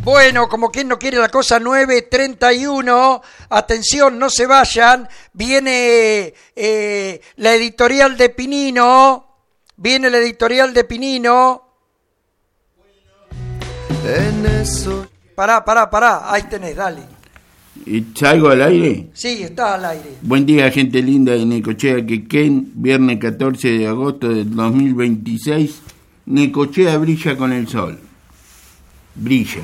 Bueno, como quien no quiere la cosa, 9:31. Atención, no se vayan. Viene la editorial de Pinino. Viene la editorial de Pinino. En eso. Pará. Ahí tenés, dale. ¿Salgo al aire? Sí, estás al aire. Buen día, gente linda de Necochea, Quequén. Viernes 14 de agosto del 2026. Necochea brilla con el sol. Brilla.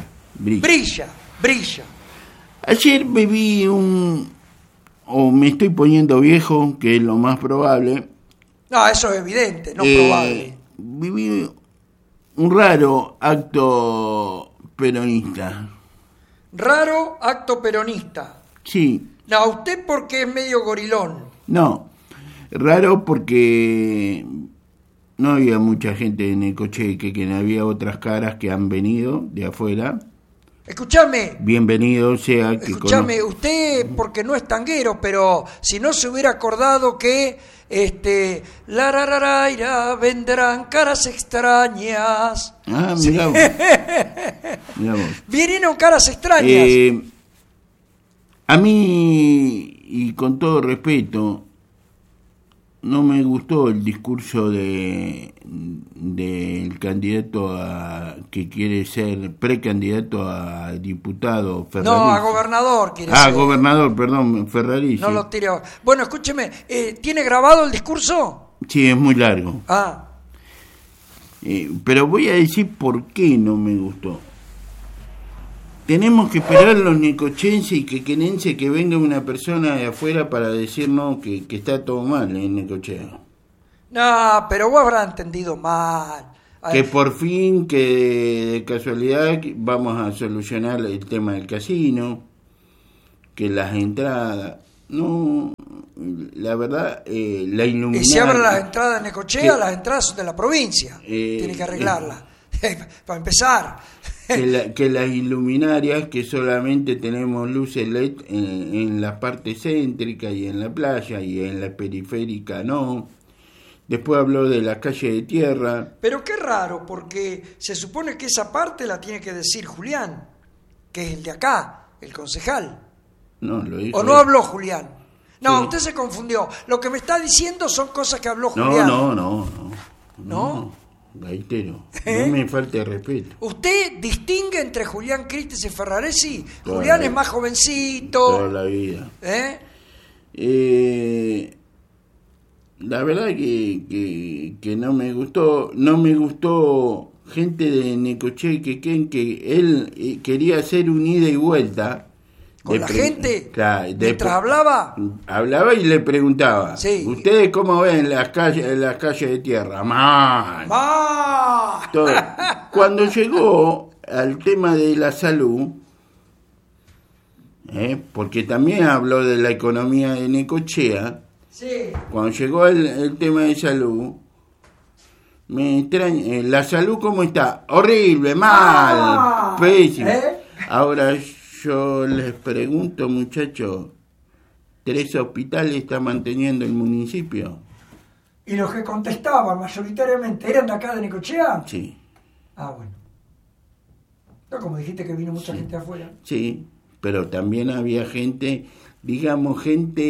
Ayer bebí me estoy poniendo viejo, que es lo más probable. No, eso es evidente, no probable. Viví un raro acto peronista. Raro acto peronista. Sí. No, usted porque es medio gorilón. No, raro porque no había mucha gente en Necochea, que había otras caras que han venido de afuera. Escúchame. Bienvenido sea que Escúchame, usted porque no es tanguero, pero si no se hubiera acordado que la rararaira vendrán caras extrañas. Ah, mirá vos. Mirá vos. Vinieron caras extrañas. A mí, y con todo respeto, no me gustó el discurso del candidato que quiere ser precandidato a diputado, Ferrari. No, a gobernador quiere ser. Gobernador, perdón, Ferrari. No lo tire. Bueno, escúcheme, ¿tiene grabado el discurso? Sí, es muy largo. Pero voy a decir por qué no me gustó. Tenemos que esperar los necochenses y quequenenses que venga una persona de afuera para decirnos que está todo mal en Necochea. No, pero vos habrás entendido mal. Que por fin, que de casualidad vamos a solucionar el tema del casino, que las entradas. No, la verdad, la iluminaria. Y si abren las entradas en Necochea, las entradas son de la provincia. Tiene que arreglarlas. Para empezar. Que las iluminarias, que solamente tenemos luces LED en la parte céntrica y en la playa, y en la periférica no. Después habló de la calle de tierra. Pero qué raro, porque se supone que esa parte la tiene que decir Julián, que es el de acá, el concejal. No, lo dijo. ¿O no habló Julián? No, sí. Usted se confundió. Lo que me está diciendo son cosas que habló Julián. No. Gaitero, no me falte respeto. ¿Usted distingue entre Julián Cristes y Ferraresi? Toda Julián la es más jovencito. Toda la vida. La verdad que no me gustó. No me gustó gente de Necochea y Quequén, que él quería hacer un ida y vuelta. ¿Con la gente? Claro, mientras hablaba y le preguntaba, sí. ¿Ustedes cómo ven las calles de tierra? ¡Mal! Todo. Cuando llegó al tema de la salud, porque también habló de la economía de Necochea, sí. Cuando llegó el tema de salud, me extraña, ¿la salud cómo está? Horrible, mal, pésimo. Ahora yo les pregunto, muchachos, 3 hospitales está manteniendo el municipio. ¿Y los que contestaban mayoritariamente eran de acá de Necochea? Sí. Bueno. No, como dijiste que vino mucha gente afuera. Sí, pero también había gente, digamos,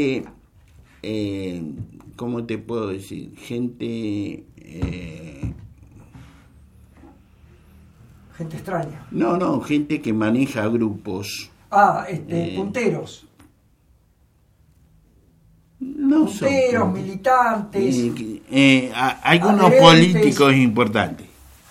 ¿cómo te puedo decir? Gente extraña. No, gente que maneja grupos. Punteros. No punteros, son militantes. Algunos adherentes. Políticos importantes.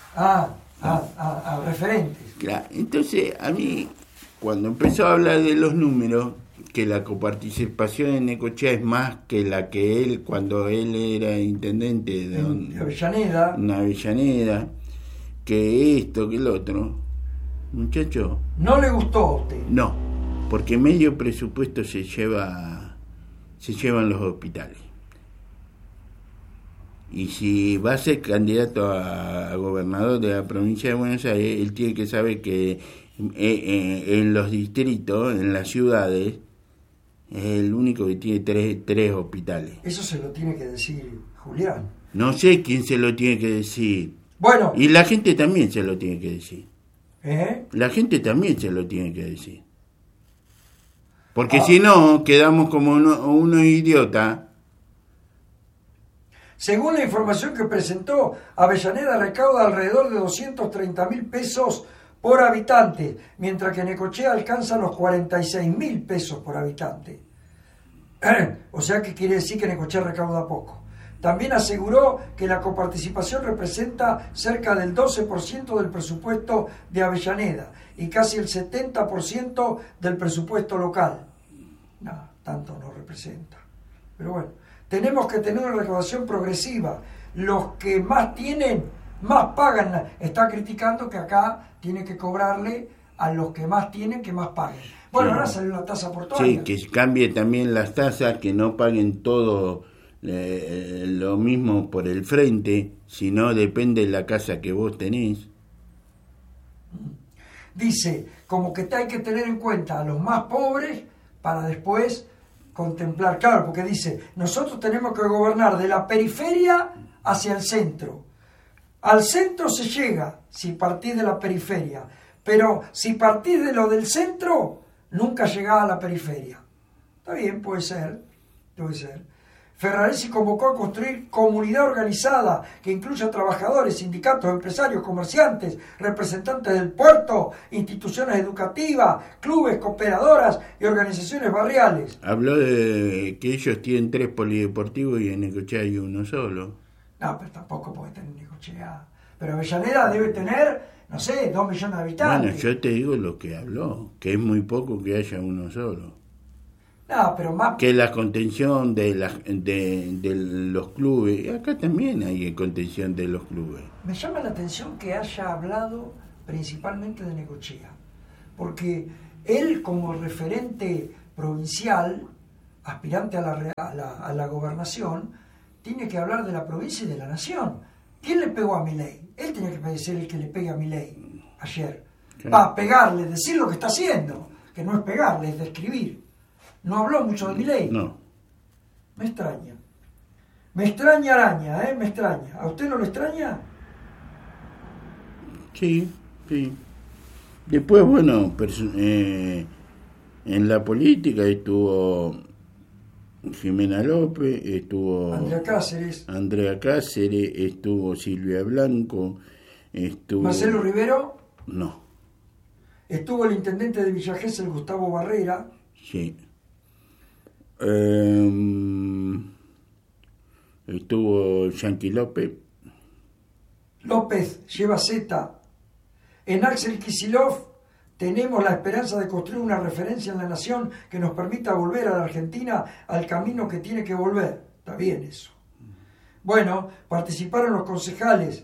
Referentes. Claro. Entonces, a mí, cuando empezó a hablar de los números, que la coparticipación en Necochea es más que la que él, cuando él era intendente de Avellaneda. Una Avellaneda, que esto, que el otro. Muchacho. ¿No le gustó a usted? No, porque medio presupuesto se llevan los hospitales. Y si va a ser candidato a gobernador de la provincia de Buenos Aires, él tiene que saber que en los distritos, en las ciudades, es el único que tiene tres hospitales. Eso se lo tiene que decir Julián. No sé quién se lo tiene que decir. Bueno. Y la gente también se lo tiene que decir. La gente también se lo tiene que decir. Porque si no, quedamos como unos idiotas. Según la información que presentó, Avellaneda recauda alrededor de 230.000 pesos por habitante, mientras que Necochea alcanza los 46.000 pesos por habitante. O sea que quiere decir que Necochea recauda poco. También aseguró que la coparticipación representa cerca del 12% del presupuesto de Avellaneda y casi el 70% del presupuesto local. No, tanto no representa. Pero bueno, tenemos que tener una recaudación progresiva. Los que más tienen, más pagan. Está criticando que acá tiene que cobrarle a los que más tienen que más paguen. Bueno, ahora salió la tasa portuaria. Sí, que cambie también las tasas, que no paguen todo lo mismo por el frente, sino depende de la casa que vos tenés. Dice, como que hay que tener en cuenta a los más pobres para después contemplar, claro, porque dice, nosotros tenemos que gobernar de la periferia hacia el centro. Al centro se llega si partís de la periferia, pero si partís de lo del centro, nunca llegás a la periferia. Está bien, puede ser. Ferraresi convocó a construir comunidad organizada que incluya trabajadores, sindicatos, empresarios, comerciantes, representantes del puerto, instituciones educativas, clubes, cooperadoras y organizaciones barriales. Habló de que ellos tienen 3 polideportivos y en Necochea hay uno solo. No, pero tampoco puede tener Necochea. Pero Avellaneda debe tener, no sé, 2 millones de habitantes. Bueno, yo te digo lo que habló, que es muy poco que haya uno solo. No, pero más... Que la contención de los clubes, acá también hay contención de los clubes. Me llama la atención que haya hablado principalmente de Necochea, porque él como referente provincial, aspirante a la gobernación, tiene que hablar de la provincia y de la nación. ¿Quién le pegó a Milei? Él tenía que ser el que le pegue a Milei ayer. Claro. Pegarle, decir lo que está haciendo, que no es pegarle, es describir. No habló mucho de Milei. No. Me extraña. Me extraña Araña, me extraña. ¿A usted no lo extraña? Sí. Después, bueno, en la política estuvo Jimena López, estuvo Andrea Cáceres, estuvo Silvia Blanco, estuvo... ¿Marcelo Rivero? No. Estuvo el intendente de Villa Gesell, Gustavo Barrera. Sí. Estuvo Yanqui López. López lleva Z. En Axel Kicillof tenemos la esperanza de construir una referencia en la nación que nos permita volver a la Argentina al camino que tiene que volver. Está bien eso. Bueno, participaron los concejales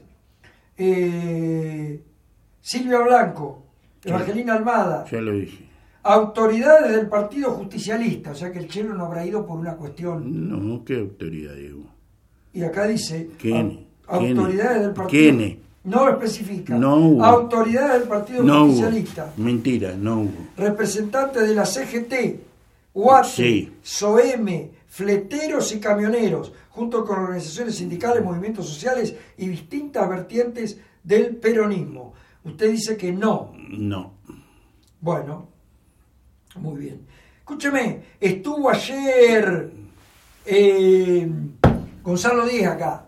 Silvia Blanco, Evangelina Almada. Ya lo dije. Autoridades del Partido Justicialista, o sea que el Chelo no habrá ido por una cuestión... No, ¿qué autoridad digo? Y acá dice... ¿Quién? Autoridades del Partido... ¿Quién? No especifica. No hubo. Autoridades del Partido Justicialista. Hubo. Mentira, no hubo. Representantes de la CGT, UATE, sí. SOEME, fleteros y camioneros, junto con organizaciones sindicales, movimientos sociales y distintas vertientes del peronismo. Usted dice que no. No. Bueno, muy bien. Escúcheme, estuvo ayer Gonzalo Díaz acá.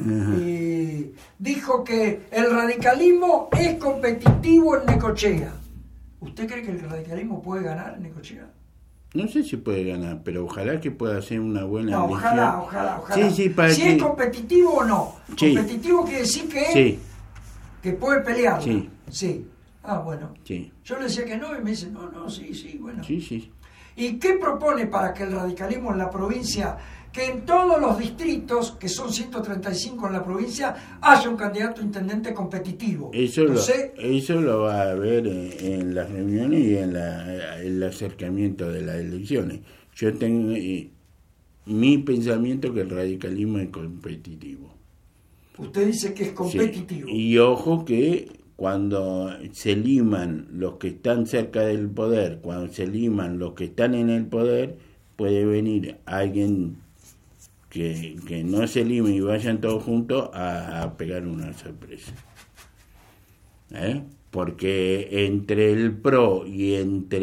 Dijo que el radicalismo es competitivo en Necochea. ¿Usted cree que el radicalismo puede ganar en Necochea? No sé si puede ganar, pero ojalá que pueda hacer una buena no, elección. Ojalá. Sí, para si que... es competitivo o no. Sí. Competitivo quiere decir que, sí. que puede pelear. Sí. Ah, bueno. Sí. Yo le decía que no y me dice, no, sí, bueno. Sí. ¿Y qué propone para que el radicalismo en la provincia, que en todos los distritos, que son 135 en la provincia, haya un candidato a intendente competitivo? Eso lo va a ver en las reuniones y en el acercamiento de las elecciones. Yo tengo mi pensamiento que el radicalismo es competitivo. Usted dice que es competitivo. Sí. Y ojo que cuando se liman los que están cerca del poder, cuando se liman los que están en el poder, puede venir alguien que no se lime y vayan todos juntos a pegar una sorpresa. porque entre el PRO y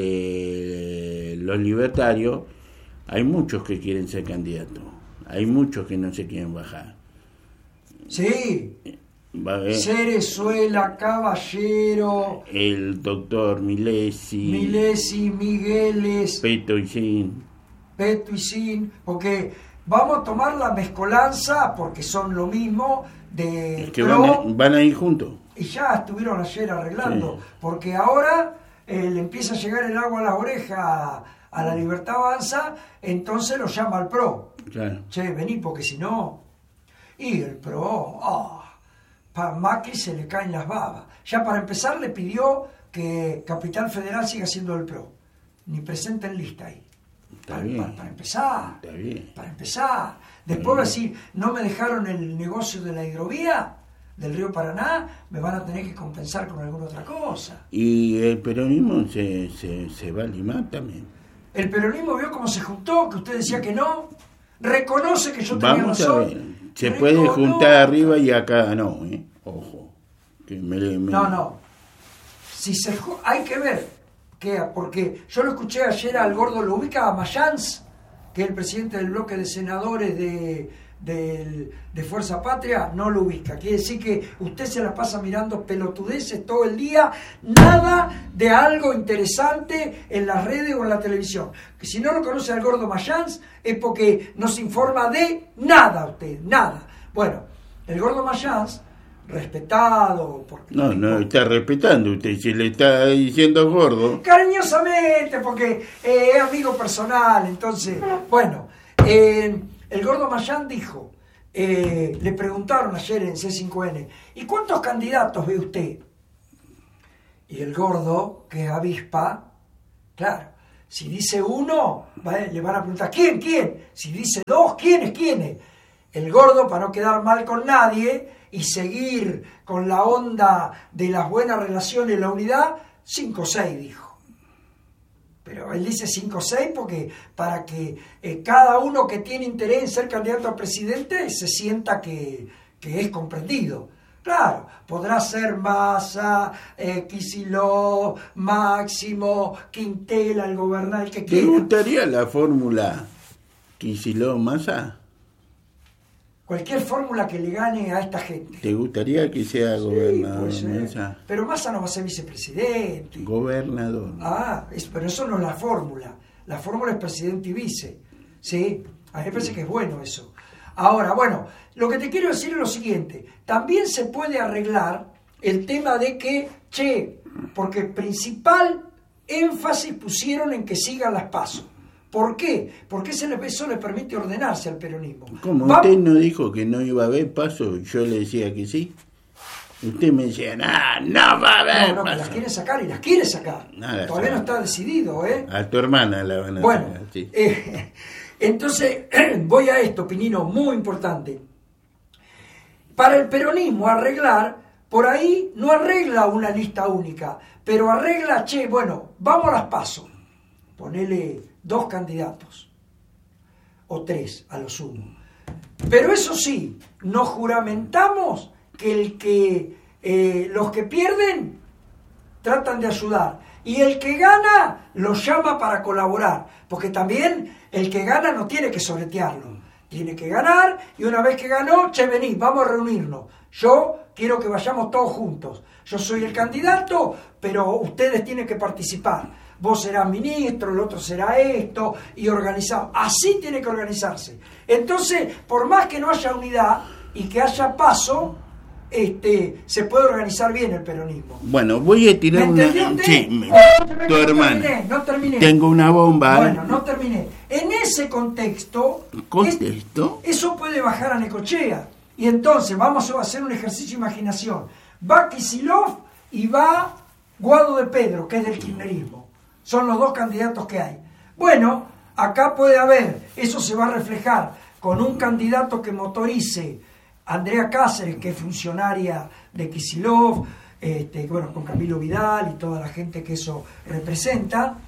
entre los libertarios hay muchos que quieren ser candidatos, hay muchos que no se quieren bajar. Sí, Cerezuela, Caballero, el doctor Milesi, Migueles, Peto y Sin, porque vamos a tomar la mezcolanza, porque son lo mismo, de es que PRO, van a ir juntos. y ya estuvieron ayer arreglando, Sí. porque ahora le empieza a llegar el agua a las orejas a la Libertad Avanza, entonces lo llama al PRO. Claro. Che, vení, porque si no... Y el PRO, para Macri se le caen las babas. Ya para empezar le pidió que Capital Federal siga siendo el PRO. Ni presente en lista ahí. Está bien. Para empezar. Está bien. Para empezar. Después va a decir, no me dejaron el negocio de la hidrovía del río Paraná, me van a tener que compensar con alguna otra cosa. Y el peronismo se va a limar también. El peronismo vio cómo se juntó, que usted decía que no. Reconoce que yo tenía Vamos razón. a ver. Se puede juntar arriba y acá no, Ojo. Que No. Si hay que ver, porque yo lo escuché ayer al gordo, lo ubica a Mayans, que es el presidente del bloque de senadores de Fuerza Patria, no lo ubica. Quiere decir que usted se la pasa mirando pelotudeces todo el día, nada de algo interesante en las redes o en la televisión. Que si no lo conoce al gordo Mayans es porque no se informa de nada usted, nada. Bueno, el gordo Mayans, respetado... No está respetando usted, si le está diciendo gordo. Cariñosamente, porque es amigo personal, entonces, bueno... el gordo Mayán dijo, le preguntaron ayer en C5N, ¿y cuántos candidatos ve usted? Y el gordo, que es avispa, claro, si dice uno, le van a preguntar, ¿quién? Si dice dos, ¿quiénes? El gordo, para no quedar mal con nadie y seguir con la onda de las buenas relaciones y la unidad, 5 o 6 dijo. Pero él dice 5 o 6 porque para que cada uno que tiene interés en ser candidato a presidente se sienta que es comprendido. Claro, podrá ser Massa, Kicillof, Máximo, Quintela, el gobernador que quiera. ¿Te gustaría la fórmula Kicillof-Massa? Cualquier fórmula que le gane a esta gente. ¿Te gustaría que sea gobernador? Massa? Pero Massa no va a ser vicepresidente. Gobernador. Pero eso no es la fórmula. La fórmula es presidente y vice. ¿Sí? A mí me parece que es bueno eso. Ahora, bueno, lo que te quiero decir es lo siguiente. También se puede arreglar el tema de que, porque principal énfasis pusieron en que sigan las PASO. ¿Por qué? Porque eso le permite ordenarse al peronismo. ¿Cómo? ¿Usted no dijo que no iba a haber paso? Yo le decía que sí. Usted me decía, no va a haber paso. Que las quiere sacar y las quiere sacar. Todavía no está decidido, A tu hermana la van a sacar. Sí. Entonces, voy a esto, Pinino, muy importante. Para el peronismo arreglar, por ahí no arregla una lista única, pero arregla, vamos a las PASO. Ponele 2 candidatos, o 3 a lo sumo. Pero eso sí, nos juramentamos que los que pierden tratan de ayudar. Y el que gana los llama para colaborar. Porque también el que gana no tiene que sobretearlo. Tiene que ganar y una vez que ganó, vení, vamos a reunirnos. Yo quiero que vayamos todos juntos. Yo soy el candidato, pero ustedes tienen que participar. Vos serás ministro, el otro será esto, y organizado. Así tiene que organizarse. Entonces, por más que no haya unidad y que haya paso, se puede organizar bien el peronismo. Bueno, voy a tirar una... Sí, tu hermano. No terminé. Tengo una bomba. Bueno, no terminé. En ese contexto... eso puede bajar a Necochea. Y entonces vamos a hacer un ejercicio de imaginación. Va Kicillof y va Guado de Pedro, que es del kirchnerismo. Son los 2 candidatos que hay. Bueno, acá puede haber, eso se va a reflejar con un candidato que motorice Andrea Cáceres, que es funcionaria de Kicillof, con Camilo Vidal y toda la gente que eso representa.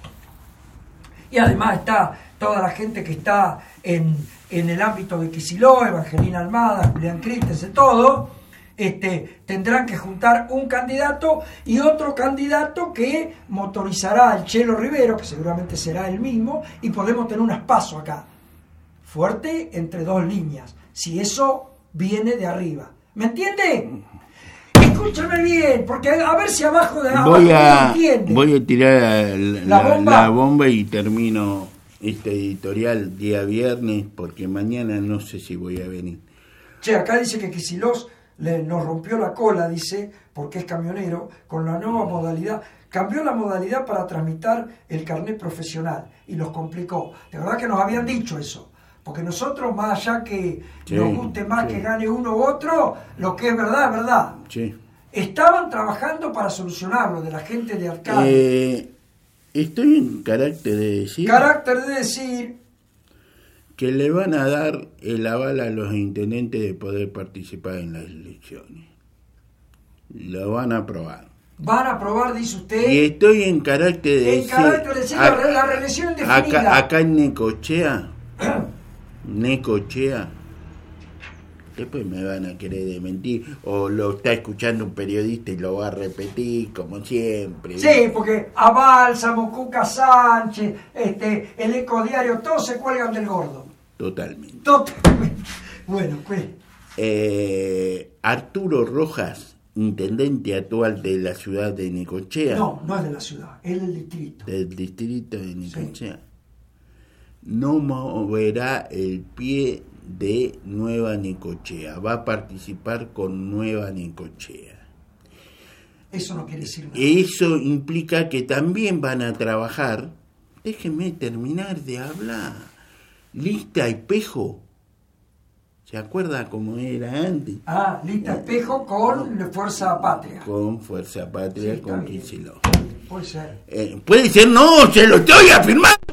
Y además está toda la gente que está en el ámbito de Kicillof, Evangelina Almada, Julián Christensen, todo. tendrán que juntar un candidato y otro candidato que motorizará al Chelo Rivero, que seguramente será el mismo, y podemos tener un paso acá, fuerte entre dos líneas, si eso viene de arriba. ¿Me entiende? Escúchame bien, porque a ver si abajo de abajo no entiende. Voy a tirar la bomba y termino este editorial día viernes, porque mañana no sé si voy a venir. Che, acá dice que Kicillof nos rompió la cola, dice, porque es camionero, con la nueva modalidad. Cambió la modalidad para tramitar el carnet profesional y los complicó. De verdad que nos habían dicho eso. Porque nosotros, más allá que nos guste más que gane uno u otro, lo que es verdad, es verdad. Sí. Estaban trabajando para solucionarlo, de la gente de alcalde. Estoy en carácter de decir... Carácter de decir... que le van a dar el aval a los intendentes de poder participar en las elecciones. Lo van a aprobar. Van a aprobar, dice usted. Y estoy en carácter de decir... carácter de decir la reelección indefinida. Acá en Necochea, después me van a querer desmentir, o lo está escuchando un periodista y lo va a repetir como siempre. Sí, porque a Bálsamo, Cuca Sánchez, el Eco Diario, todos se cuelgan del gordo. Totalmente. Bueno, pues. Arturo Rojas, intendente actual de la ciudad de Necochea. No es de la ciudad, es del distrito. Del distrito de Necochea. Sí. No moverá el pie de Nueva Necochea, va a participar con Nueva Necochea. Eso no quiere decir nada. Eso implica que también van a trabajar, déjenme terminar de hablar, Lista Espejo, ¿se acuerda cómo era antes? Lista Espejo con Fuerza Patria. Con Fuerza Patria, sí, con Kicillof. Puede ser. Puede ser, no, se lo estoy afirmando.